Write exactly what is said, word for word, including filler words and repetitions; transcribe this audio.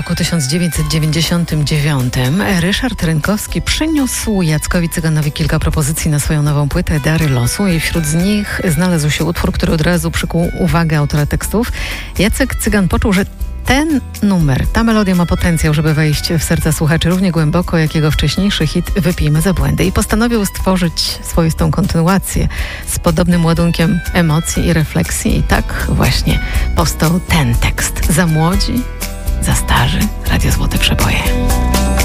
roku tysiąc dziewięćset dziewięćdziesiątym dziewiątym Ryszard Rynkowski przyniósł Jackowi Cyganowi kilka propozycji na swoją nową płytę Dary losu i wśród nich znalazł się utwór, który od razu przykuł uwagę autora tekstów. Jacek Cygan poczuł, że ten numer, ta melodia ma potencjał, żeby wejść w serca słuchaczy równie głęboko, jak jego wcześniejszy hit Wypijmy za błędy, i postanowił stworzyć swoistą kontynuację z podobnym ładunkiem emocji i refleksji. I tak właśnie powstał ten tekst. Za młodzi, za starzy, Radio Złote Przeboje.